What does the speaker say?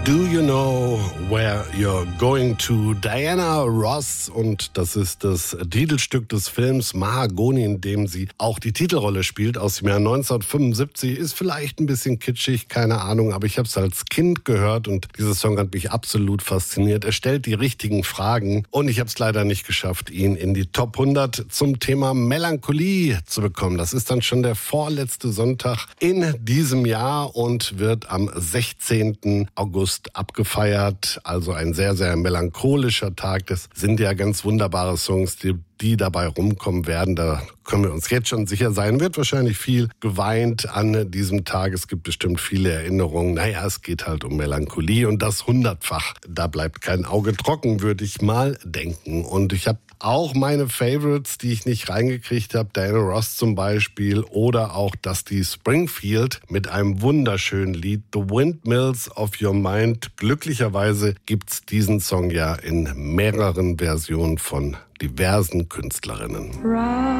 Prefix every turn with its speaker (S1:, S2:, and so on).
S1: Do You Know Where You're Going to? Diana Ross, und das ist das Titelstück des Films Mahagoni, in dem sie auch die Titelrolle spielt, aus dem Jahr 1975. Ist vielleicht ein bisschen kitschig, keine Ahnung, aber ich habe es als Kind gehört und dieser Song hat mich absolut fasziniert. Er stellt die richtigen Fragen und ich habe es leider nicht geschafft, ihn in die Top 100 zum Thema Melancholie zu bekommen. Das ist dann schon der vorletzte Sonntag in diesem Jahr und wird am 16. August abgefeiert. Also ein sehr, sehr melancholischer Tag. Das sind ja ganz wunderbare Songs, die dabei rumkommen werden. Da können wir uns jetzt schon sicher sein. Wird wahrscheinlich viel geweint an diesem Tag. Es gibt bestimmt viele Erinnerungen. Naja, es geht halt um Melancholie und das 100-fach. Da bleibt kein Auge trocken, würde ich mal denken. Und ich habe auch meine Favorites, die ich nicht reingekriegt habe. Diana Ross zum Beispiel oder auch Dusty Springfield mit einem wunderschönen Lied, The Windmills of Your Mind. Glücklicherweise gibt's diesen Song ja in mehreren Versionen von diversen Künstlerinnen.